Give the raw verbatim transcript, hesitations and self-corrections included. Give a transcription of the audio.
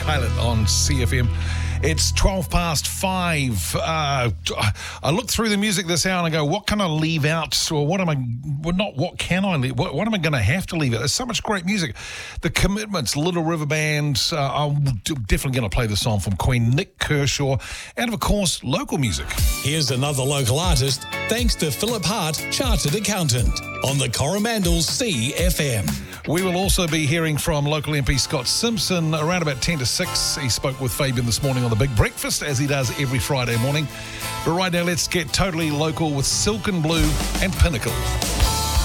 Pilot on C F M. It's twelve past five. Uh, I look through the music this hour and I go, what can I leave out? Or what am I, well, not what can I leave, what, what am I going to have to leave out? There's so much great music. The Commitments, Little River Band, uh, I'm definitely going to play the song from Queen, Nick Kershaw, and of course, local music. Here's another local artist, thanks to Philip Hart, Chartered Accountant, on the Coromandel C F M. We will also be hearing from local M P Scott Simpson around about ten to six. He spoke with Fabian this morning on The Big Breakfast, as he does every Friday morning. But right now, let's get totally local with Silk and Blue and Pinnacle.